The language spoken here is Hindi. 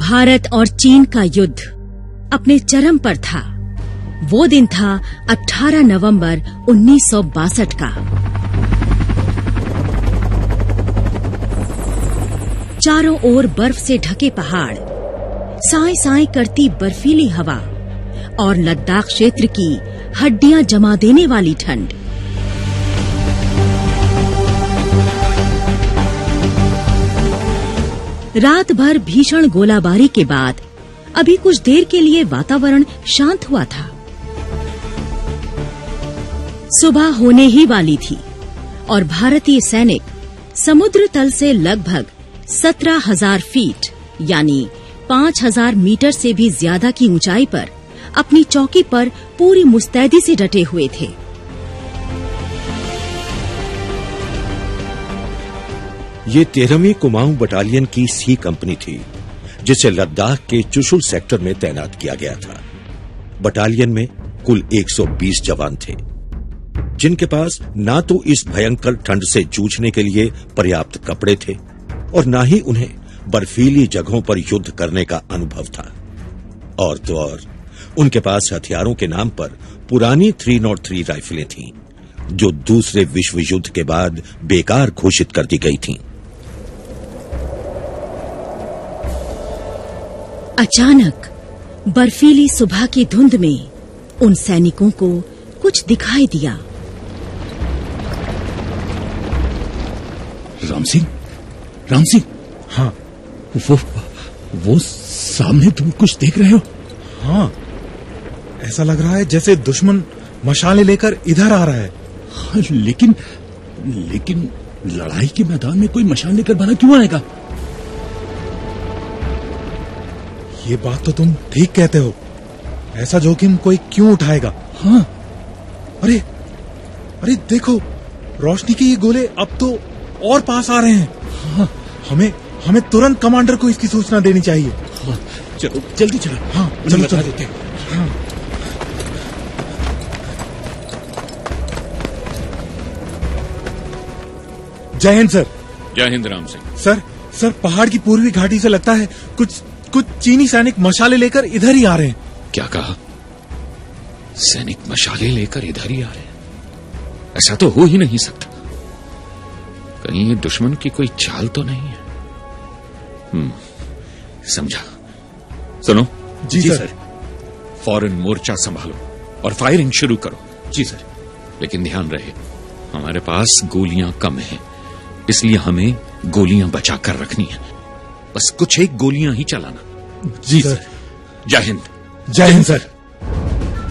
भारत और चीन का युद्ध अपने चरम पर था। वो दिन था 18 नवंबर 1962 का। चारों ओर बर्फ से ढके पहाड़, साए साए करती बर्फीली हवा और लद्दाख क्षेत्र की हड्डियां जमा देने वाली ठंड। रात भर भीषण गोलाबारी के बाद अभी कुछ देर के लिए वातावरण शांत हुआ था। सुबह होने ही वाली थी और भारतीय सैनिक समुद्र तल से लगभग 17,000 फीट यानी 5,000 मीटर से भी ज्यादा की ऊंचाई पर अपनी चौकी पर पूरी मुस्तैदी से डटे हुए थे। ये 13वीं कुमाऊं बटालियन की सी कंपनी थी, जिसे लद्दाख के चुशुल सेक्टर में तैनात किया गया था। बटालियन में कुल 120 जवान थे, जिनके पास ना तो इस भयंकर ठंड से जूझने के लिए पर्याप्त कपड़े थे और ना ही उन्हें बर्फीली जगहों पर युद्ध करने का अनुभव था। और तो और उनके पास हथियारों के नाम पर पुरानी 303 राइफलें थीं, जो दूसरे विश्व युद्ध के बाद बेकार घोषित कर दी गई थीं। अचानक बर्फीली सुबह की धुंध में उन सैनिकों को कुछ दिखाई दिया। राम सिंह, हाँ, वो सामने तुम कुछ देख रहे हो? हाँ, ऐसा लग रहा है जैसे दुश्मन मशालें लेकर इधर आ रहा है। हाँ, लेकिन लड़ाई के मैदान में कोई मशाल लेकर बना क्यों आएगा? ये बात तो तुम ठीक कहते हो। ऐसा जोखिम कोई क्यों उठाएगा? हाँ। अरे देखो, रोशनी के ये गोले अब तो और पास आ रहे हैं। हाँ। हमें तुरंत कमांडर को इसकी सूचना देनी चाहिए। हाँ, चलो जल्दी चलो। हाँ, चलो बता देते हैं। हाँ। जय हिंद सर। जय हिंद राम सिंह। सर पहाड़ की पूर्वी घाटी से लगता है कुछ चीनी सैनिक मशाले लेकर इधर ही आ रहे हैं। क्या कहा? सैनिक मशाले लेकर इधर ही आ रहे हैं? ऐसा तो हो ही नहीं सकता। कहीं ये दुश्मन की कोई चाल तो नहीं है? समझा। सुनो। जी सर। फौरन मोर्चा संभालो और फायरिंग शुरू करो। जी सर। लेकिन ध्यान रहे, हमारे पास गोलियां कम हैं, इसलिए हमें गोलियां बचा कर रखनी है। बस कुछ एक गोलियां ही चलाना। जी सर। जय हिंद। जय हिंद सर।